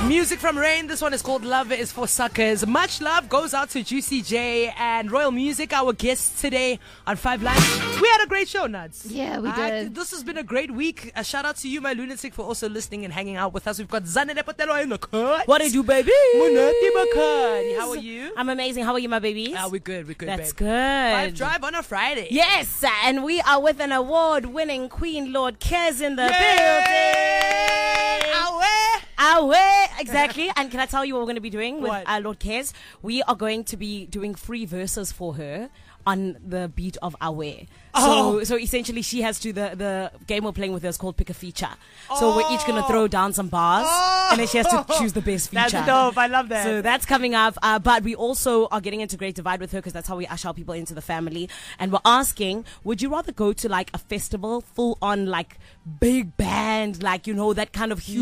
Music from Rain. This one is called Love is for Suckers. Much love goes out to Juicy J and Royal Music, our guests today on 5 Live. We had a great show, Nuts. Yeah, we did. This has been a great week. A shout out to you, my lunatic, for also listening and hanging out with us. We've got Zanele Potelo in the cut. What did you, baby? Munati Makani. How are you? I'm amazing. How are you, my babies? We're good. We're good, That's babe. good. 5 Drive on a Friday. Yes, and we are with an award-winning Queen Lord Kez in the building. Exactly. And can I tell you what we're going to be doing with Lord Kez? We are going to be doing free verses for her on the beat of Awe. So essentially she has to, the game we're playing with her is called Pick a Feature. So we're each going to throw down some bars and then she has to choose the best feature. That's dope. I love that. So that's coming up. But we also are getting into Great Divide with her because that's how we usher people into the family. And we're asking, would you rather go to like a festival full on like big band, like, you know, that kind of huge